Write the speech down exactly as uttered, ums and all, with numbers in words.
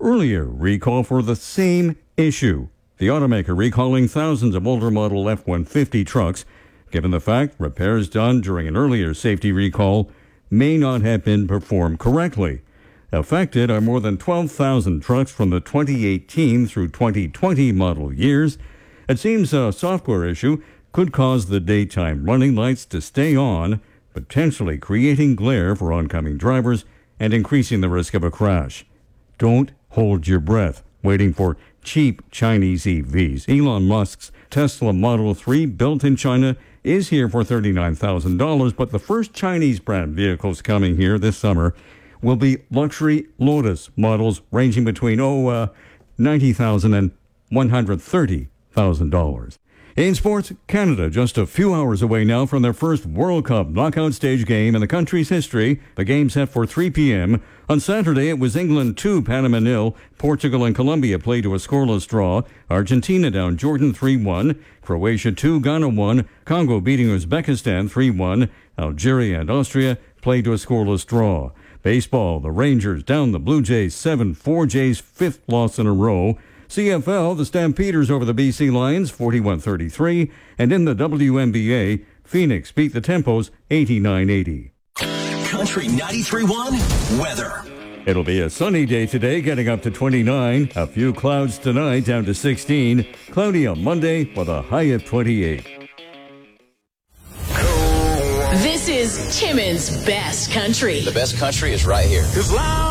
earlier recall for the same issue. The automaker recalling thousands of older model F one fifty trucks, given the fact repairs done during an earlier safety recall may not have been performed correctly. Affected are more than twelve thousand trucks from the twenty eighteen through twenty twenty model years. It seems a software issue could cause the daytime running lights to stay on, potentially creating glare for oncoming drivers and increasing the risk of a crash. Don't hold your breath waiting for cheap Chinese E Vs. Elon Musk's Tesla Model three, built in China, is here for thirty-nine thousand dollars, but the first Chinese brand vehicles coming here this summer will be luxury Lotus models ranging between oh, uh, ninety thousand dollars and one hundred thirty thousand dollars. In sports, Canada just a few hours away now from their first World Cup knockout stage game in the country's history. The game set for three p.m. On Saturday, it was England two, Panama nil. Portugal and Colombia played to a scoreless draw. Argentina down Jordan three one. Croatia two, Ghana one. Congo beating Uzbekistan three one. Algeria and Austria played to a scoreless draw. Baseball, the Rangers down the Blue Jays seven four. Jays' fifth loss in a row. C F L, the Stampeders over the B C Lions forty-one thirty-three. And in the W N B A, Phoenix beat the Tempos eighty-nine eighty. Country ninety-three point one weather. It'll be a sunny day today, getting up to twenty-nine. A few clouds tonight, down to sixteen. Cloudy on Monday with a high of twenty-eight. This is Timmins' Best Country. The best country is right here.